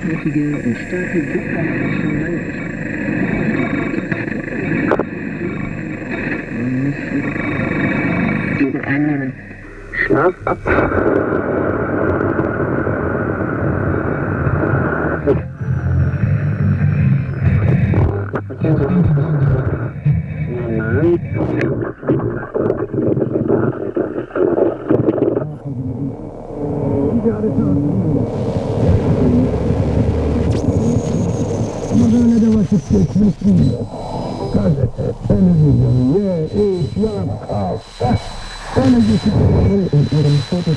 reichhaltige und starke Druckbeherrschung leicht. Man muss gegen einnehmen. Schlaf ab. Ama böyle de vakit geçmek bilmiyor. Gazete, televizyon, ye, iç, yat, kalk, öyle geçip